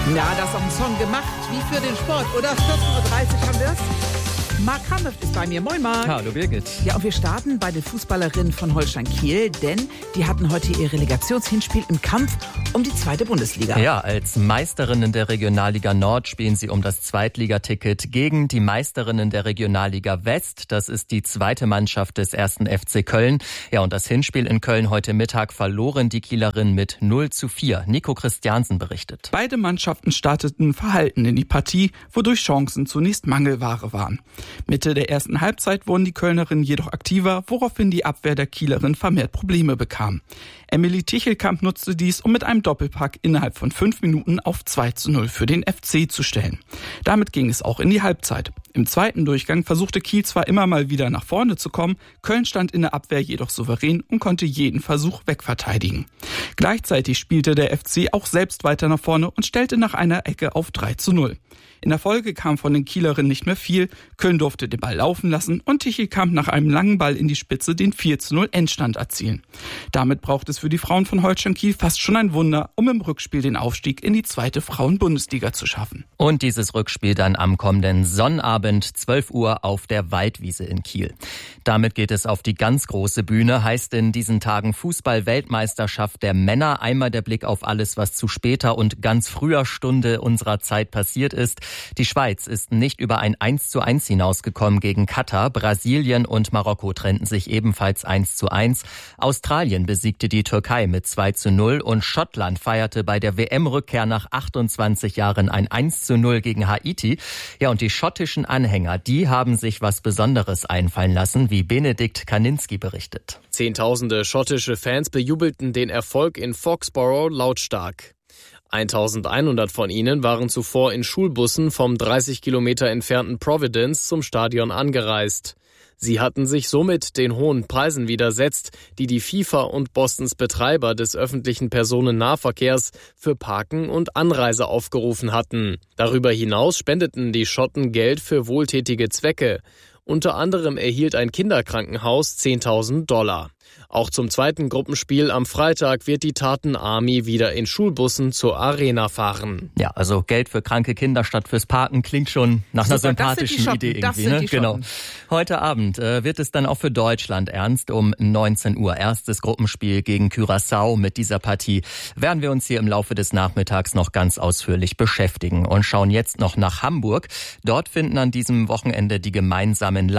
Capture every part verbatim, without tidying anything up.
Ja, das ist auch ein Song gemacht, wie für den Sport, oder? vierzehn Uhr dreißig haben wir es. Marc Hamöft ist bei mir. Moin, Marc. Hallo, Birgit. Ja, und wir starten bei den Fußballerinnen von Holstein Kiel, denn die hatten heute ihr Relegationshinspiel im Kampf um die zweite Bundesliga. Ja, als Meisterinnen der Regionalliga Nord spielen sie um das Zweitligaticket gegen die Meisterinnen der Regionalliga West. Das ist die zweite Mannschaft des ersten F C Köln. Ja, und das Hinspiel in Köln heute Mittag verloren die Kielerinnen mit null zu vier. Nico Christiansen berichtet. Beide Mannschaften starteten verhalten in die Partie, wodurch Chancen zunächst Mangelware waren. Mitte der ersten Halbzeit wurden die Kölnerinnen jedoch aktiver, woraufhin die Abwehr der Kielerinnen vermehrt Probleme bekam. Emily Tichelkamp nutzte dies, um mit einem Doppelpack innerhalb von fünf Minuten auf zwei zu null für den F C zu stellen. Damit ging es auch in die Halbzeit. Im zweiten Durchgang versuchte Kiel zwar immer mal wieder nach vorne zu kommen, Köln stand in der Abwehr jedoch souverän und konnte jeden Versuch wegverteidigen. Gleichzeitig spielte der F C auch selbst weiter nach vorne und stellte nach einer Ecke auf drei zu null. In der Folge kam von den Kielerinnen nicht mehr viel, Köln durfte den Ball laufen lassen und Tichelkamp nach einem langen Ball in die Spitze den vier zu null Endstand erzielen. Damit braucht es für die Frauen von Holstein Kiel fast schon ein Wunder, um im Rückspiel den Aufstieg in die zweite Frauen-Bundesliga zu schaffen. Und dieses Rückspiel dann am kommenden Sonnabend, zwölf Uhr auf der Waldwiese in Kiel. Damit geht es auf die ganz große Bühne, heißt in diesen Tagen Fußball-Weltmeisterschaft der Männer. Einmal der Blick auf alles, was zu später und ganz früher Stunde unserer Zeit passiert ist. Die Schweiz ist nicht über ein eins zu eins hinausgekommen gegen Katar. Brasilien und Marokko trennten sich ebenfalls eins zu eins. Australien besiegte die Türkei mit zwei zu null und Schottland feierte bei der W M-Rückkehr nach achtundzwanzig Jahren ein eins zu null gegen Haiti. Ja, und die schottischen Anhänger, die haben sich was Besonderes einfallen lassen, wie Benedikt Kaninski berichtet. Zehntausende schottische Fans bejubelten den Erfolg in Foxborough lautstark. eintausendeinhundert von ihnen waren zuvor in Schulbussen vom dreißig Kilometer entfernten Providence zum Stadion angereist. Sie hatten sich somit den hohen Preisen widersetzt, die die FIFA und Bostons Betreiber des öffentlichen Personennahverkehrs für Parken und Anreise aufgerufen hatten. Darüber hinaus spendeten die Schotten Geld für wohltätige Zwecke. Unter anderem erhielt ein Kinderkrankenhaus zehntausend Dollar. Auch zum zweiten Gruppenspiel am Freitag wird die Tartan Army wieder in Schulbussen zur Arena fahren. Ja, also Geld für kranke Kinder statt fürs Parken klingt schon nach einer Super, sympathischen Idee irgendwie. Ne? Genau. Heute Abend äh, wird es dann auch für Deutschland ernst um neunzehn Uhr. Erstes Gruppenspiel gegen Curaçao. Mit dieser Partie werden wir uns hier im Laufe des Nachmittags noch ganz ausführlich beschäftigen und schauen jetzt noch nach Hamburg. Dort finden an diesem Wochenende die gemeinsamen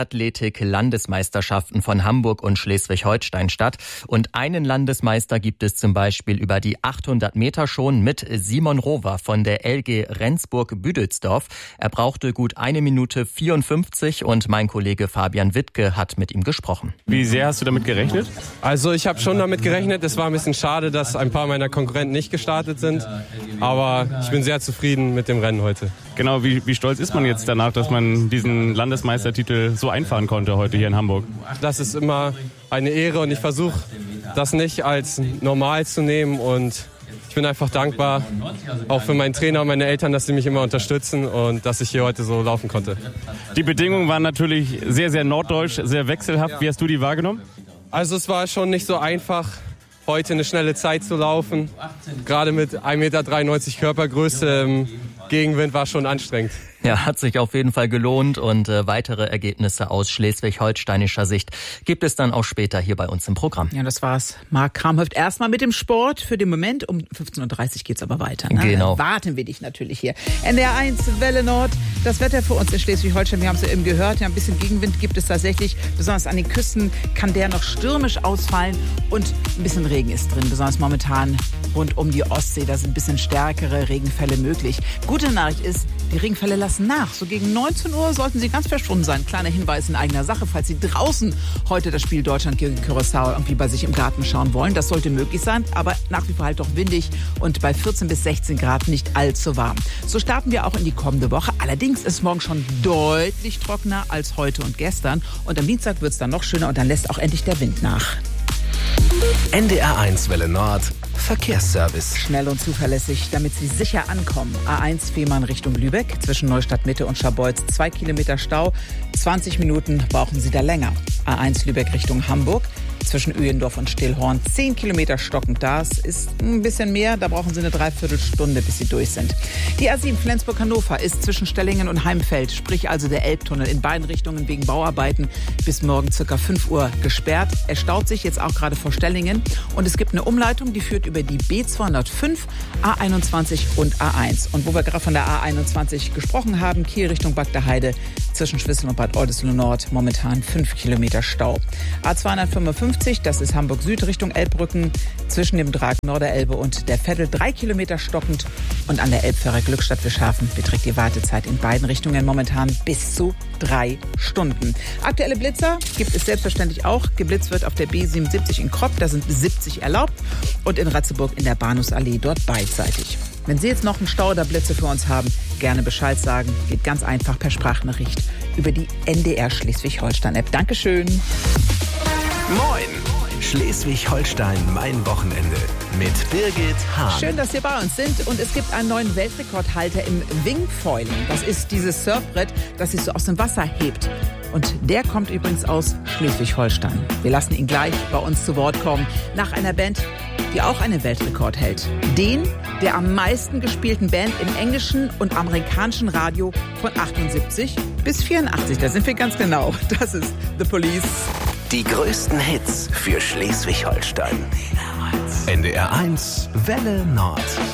Leichtathletik-Landesmeisterschaften von Hamburg und Schleswig-Holstein statt. Und einen Landesmeister gibt es zum Beispiel über die achthundert Meter schon mit Simon Rover von der L G Rendsburg-Büdelsdorf. Er brauchte gut eine Minute vierundfünfzig und mein Kollege Fabian Wittke hat mit ihm gesprochen. Wie sehr hast du damit gerechnet? Also ich habe schon damit gerechnet. Es war ein bisschen schade, dass ein paar meiner Konkurrenten nicht gestartet sind. Aber ich bin sehr zufrieden mit dem Rennen heute. Genau, wie, wie stolz ist man jetzt danach, dass man diesen Landesmeistertitel so einfahren konnte heute hier in Hamburg? Das ist immer eine Ehre und ich versuche das nicht als normal zu nehmen und ich bin einfach dankbar, auch für meinen Trainer und meine Eltern, dass sie mich immer unterstützen und dass ich hier heute so laufen konnte. Die Bedingungen waren natürlich sehr, sehr norddeutsch, sehr wechselhaft. Wie hast du die wahrgenommen? Also es war schon nicht so einfach, heute eine schnelle Zeit zu laufen. Gerade mit ein Meter dreiundneunzig Körpergröße im Gegenwind war schon anstrengend. Ja, hat sich auf jeden Fall gelohnt und äh, weitere Ergebnisse aus schleswig-holsteinischer Sicht gibt es dann auch später hier bei uns im Programm. Ja, das war's. Marc Hamöft erstmal mit dem Sport für den Moment. Um fünfzehn Uhr dreißig geht's aber weiter. Ne? Genau. Dann warten wir dich natürlich hier. N D R eins, Welle Nord. Das Wetter für uns in Schleswig-Holstein, wir haben es ja eben gehört, ja, ein bisschen Gegenwind gibt es tatsächlich. Besonders an den Küsten kann der noch stürmisch ausfallen und ein bisschen Regen ist drin. Besonders momentan rund um die Ostsee, da sind ein bisschen stärkere Regenfälle möglich. Gute Nachricht ist, die Regenfälle lassen nach. So gegen neunzehn Uhr sollten sie ganz verschwunden sein. Kleiner Hinweis in eigener Sache, falls Sie draußen heute das Spiel Deutschland gegen Curaçao irgendwie bei sich im Garten schauen wollen. Das sollte möglich sein, aber nach wie vor halt doch windig und bei vierzehn bis sechzehn Grad nicht allzu warm. So starten wir auch in die kommende Woche. Allerdings ist morgen schon deutlich trockener als heute und gestern. Und am Dienstag wird es dann noch schöner und dann lässt auch endlich der Wind nach. N D R eins Welle Nord Verkehrsservice. Schnell und zuverlässig, damit Sie sicher ankommen. A eins Fehmarn Richtung Lübeck, zwischen Neustadt Mitte und Scharbeutz, zwei Kilometer Stau. zwanzig Minuten brauchen Sie da länger. A eins Lübeck Richtung Hamburg. zwischen Öhendorf und Stillhorn. Zehn Kilometer stockend. Das ist ein bisschen mehr. Da brauchen Sie eine Dreiviertelstunde, bis Sie durch sind. Die A sieben Flensburg-Hannover ist zwischen Stellingen und Heimfeld, sprich also der Elbtunnel, in beiden Richtungen wegen Bauarbeiten bis morgen ca. fünf Uhr gesperrt. Er staut sich jetzt auch gerade vor Stellingen. Und es gibt eine Umleitung, die führt über die B zweihundertfünf, A einundzwanzig und A eins. Und wo wir gerade von der A einundzwanzig gesprochen haben, Kiel Richtung Bad der Heide, zwischen Schwissel und Bad Oldesloe Nord, momentan fünf Kilometer Stau. A zweihundertfünfundfünfzig, das ist Hamburg Süd Richtung Elbbrücken, zwischen dem Draken Norderelbe und der Veddel, drei Kilometer stockend. Und an der Elbfähre Glückstadt-Wischhafen beträgt die Wartezeit in beiden Richtungen momentan bis zu drei Stunden. Aktuelle Blitzer gibt es selbstverständlich auch. Geblitzt wird auf der B siebenundsiebzig in Kropp, da sind siebzig erlaubt. Und in Ratzeburg in der Bahnhofsallee, dort beidseitig. Wenn Sie jetzt noch einen Stau oder Blitze für uns haben, gerne Bescheid sagen. Geht ganz einfach per Sprachnachricht über die N D R Schleswig-Holstein-App. Dankeschön. Moin! Schleswig-Holstein, mein Wochenende mit Birgit Hahn. Schön, dass Sie bei uns sind. Und es gibt einen neuen Weltrekordhalter im Wingfoiling. Das ist dieses Surfbrett, das sich so aus dem Wasser hebt. Und der kommt übrigens aus Schleswig-Holstein. Wir lassen ihn gleich bei uns zu Wort kommen. Nach einer Band, die auch einen Weltrekord hält. Den der am meisten gespielten Band im englischen und amerikanischen Radio von achtundsiebzig bis vierundachtzig. Da sind wir ganz genau. Das ist The Police. Die größten Hits für Schleswig-Holstein. N D R eins Welle Nord.